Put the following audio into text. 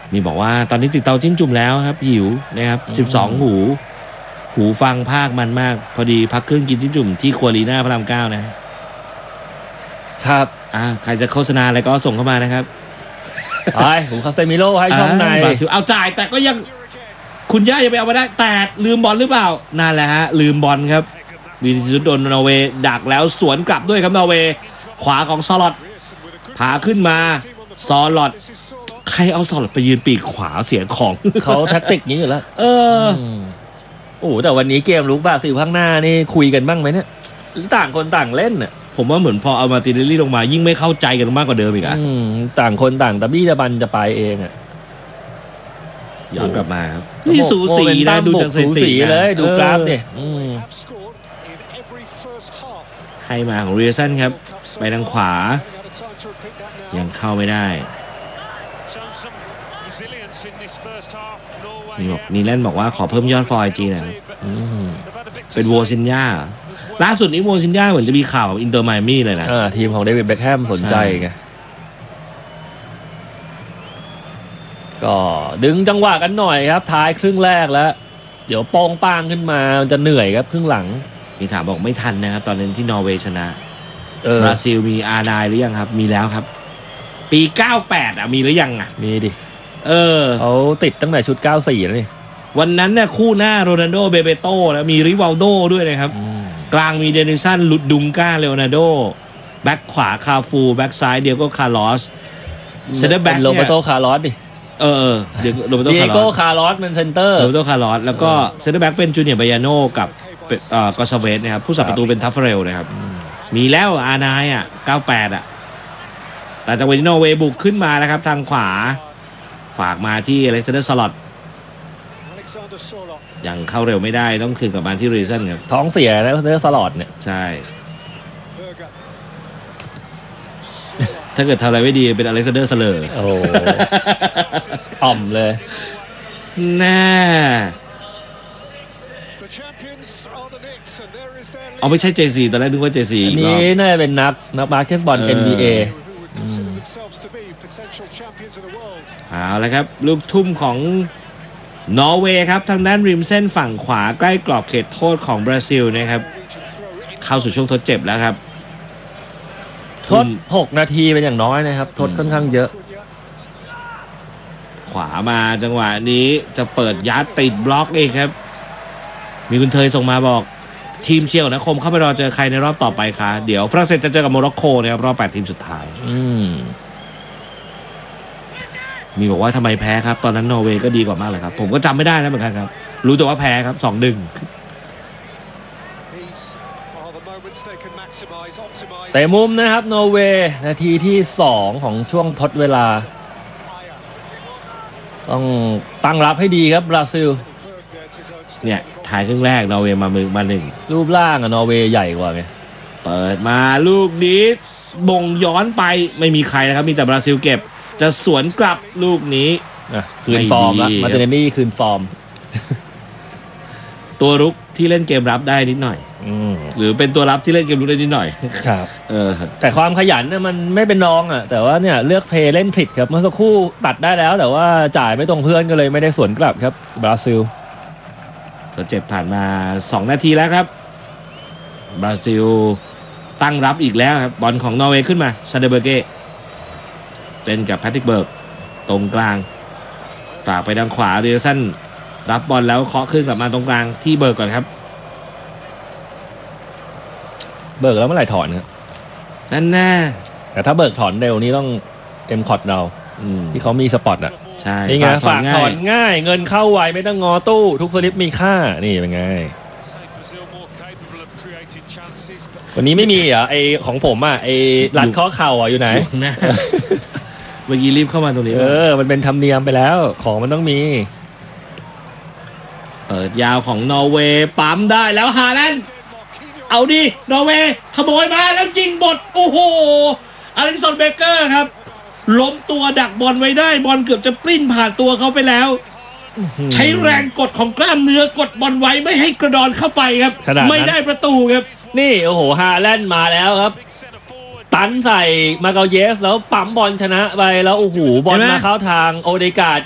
มีบอกว่าตอนนี้ติดเตาจิ้มจุ่มแล้วครับหิวนะครับ12หูฟังภาคมันมากพอดีพักเครื่องกินจิ้มจุ่มที่ครัวลีน่าพระราม9นะครับใครจะโฆษณาอะไรก็ส่งเข้ามานะครับไปผมคาเซมิโร่ให้ช่องในเอาจ่ายแต่ก็ยังคุณย่ายังไปเอามาได้แต่ลืมบอลหรือเปล่านั่นแหละฮะลืมบอลครับวินิซิอุสโดนนอร์เวย์ดักแล้วสวนกลับด้วยครับนอร์เวย์ขวาของซอลอตพาขึ้นมาซอลอตใครเอาซอลอตไปยืนปีกขวาเสียของเขาแท็กติกนี้อยู่แล้วโอ้แต่วันนี้เกมลุกบราซิลข้างหน้านี่คุยกันบ้างไหมเนี่ยหรือต่างคนต่างเล่นน่ะผมว่าเหมือนพอเอามาติเนลลี่ลงมายิ่งไม่เข้าใจกันมากกว่าเดิมอีกต่างคนต่างตะบี้ตะบันจะไปเองย้อนกลับมาครับนี่สูสีนะดูจากสถิติเลยดูกราฟดิให้มาของเรียสันครับไปทางขวายังเข้าไม่ได้นี่แลนบอกว่าขอเพิ่มยอดฟอร์จีนะเป็นโวซินญ่าล่าสุดนี้โวซินญ่าเหมือนจะมีข่าวอินเตอร์ไมอามี่เลยนะทีมของเดวิดเบ็คแฮมสนใจไงก็ดึงจังหวะกันหน่อยครับท้ายครึ่งแรกแล้วเดี๋ยวโป้งป้างขึ้นมาจะเหนื่อยครับครึ่งหลังมีถามบอกไม่ทันนะครับตอนนั้นที่นอร์เวย์ชนะบราซิลมีR9หรือยังครับมีแล้วครับปี98มีหรือยังมีดิเขาติดตั้งแต่ชุด94แล้วนี่วันนั้นเนี่ยคู่หน้าโรนัลโดเบเบโต้แล้วมีริวัลโดด้วยนะครับกลางมีเดนิสันลุดดุงก้าเลโอนาร์โดแบ็คขวาคาฟูแบ็คซ้ายเดียโก้คาร์ลอสเซนเตอร์แบ็คโรเบโตคาร์ลอสดิเดียโก้คาร์ลอสเป็นเซนเตอร์โรเบโตคาร์ลอสแล้วก็เซนเตอร์แบ็คเป็นจูเนียร์บายาโน่กับกอซาเวสนะครับผู้สับประตูเป็นทัฟเฟเรลนะครับมีแล้วR9 98แต่จากเวนิโนเวบุกขึ้นมานะครับทางขวาฝากมาที่อเล็กซานเดอร์สลอตยังเข้าเร็วไม่ได้ต้องคืนกลับมาที่เรซันครับท้องเสียนะอเล็กซานเดอร์สลอตเนี่ยใช่ถ้าเกิดทำอะไรไม่ดีเป็นอเล็กซานเดอร์สเลอร์โอ้อ่อมเลยแน่เอาไม่ใช่ JC ตอนแรกนึกว่า JC อีกรอบนี่น่าจะเป็นนักบาสเกตบอล NBA เอาละครับลูกทุ่มของนอร์เวย์ครับทางด้านริมเส้นฝั่งขวาใกล้กรอบเขตโทษของบราซิลนะครับเข้าสู่ช่วงทดเจ็บแล้วครับทด6 นาทีเป็นอย่างน้อยนะครับทดค่อนข้างเยอะขวามาจังหวะนี้จะเปิดยัดติดบล็อกเองครับมีคุณเทยส่งมาบอกทีมเชียร์นะคมเข้าไปรอเจอใครในรอบต่อไปคะเดี๋ยวฝรั่งเศสจะเจอกับโมร็อกโกนะครับรอบ8 ทีมสุดท้ายมีบอกว่าทำไมแพ้ครับตอนนั้นนอร์เวย์ก็ดีกว่ามากเลยครับผมก็จำไม่ได้แล้วเหมือนกันครับรู้แต่ว่าแพ้ครับ2-1 เตะมุมนะครับนอร์เวย์นาทีที่2ของช่วงทดเวลาต้องตั้งรับให้ดีครับบราซิลเนี่ยถ่ายครึ่งแรกนอร์เวย์มา1 รูปร่างนอร์เวย์ใหญ่กว่าไงเปิดมาลูกนี้บ่งย้อนไปไม่มีใครนะครับมีแต่บราซิลเก็บจะสวนกลับลูกนี้คืนฟอร์มแล้วมาเตเนมี่คืนฟอร์มตัวรุกที่เล่นเกมรับได้นิดหน่อยหรือเป็นตัวรับที่เล่นเกมรุกได้นิดหน่อยครับแต่ความขยันเนี่ยมันไม่เป็นรองแต่ว่าเนี่ยเลือกเพลย์เล่นผิดครับเมื่อสักครู่ตัดได้แล้วแต่ว่าจ่ายไม่ตรงเพื่อนก็เลยไม่ได้สวนกลับครับบราซิลตัวเจ็บผ่านมา2 นาทีแล้วครับบราซิลตั้งรับอีกแล้วครับบอลของนอร์เวย์ขึ้นมาซาเดเบอร์เก้เล่นกับแพทริกเบิร์กตรงกลางฝากไปทางขวาเรียสันรับบอลแล้วเคาะขึ้นกลับมาตรงกลางที่เบิร์กก่อนครับเบิร์กแล้วเมื่อไหร่ถอนครับนั่นแน่แต่ถ้าเบิร์กถอนเร็วนี้ต้องเอ็มคอร์ดเราที่เขามีสปอตใช่นี่ไงฝากถอนง่ายเงินเข้าไวไม่ต้องงอตู้ทุกสลิปมีค่านี่เป็นไงวันนี้ไม่มีไอของผมไอรัดข้อเข่าอยู่ไหนเมื่อกี้รีบเข้ามาตรงนี้มันเป็นธรรมเนียมไปแล้วของมันต้องมีเปิดยาวของนอร์เวย์ปั๊มได้แล้วฮาแลนด์เอาดินอร์เวย์ขโมยมาแล้วยิงบดโอ้โหอลิสันเบเกอร์ครับล้มตัวดักบอลไว้ได้บอลเกือบจะปลิ้นผ่านตัวเขาไปแล้วใช้แรงกดของกล้ามเนื้อกดบอลไว้ไม่ให้กระดอนเข้าไปครับไม่ได้ประตูครับนี่โอ้โหฮาแลนด์มาแล้วครับตันใส่มาเกาเยสแล้วปั๊มบอลชนะไปแล้วโอ้โหบอลมาเข้าทางโอเดการ์ด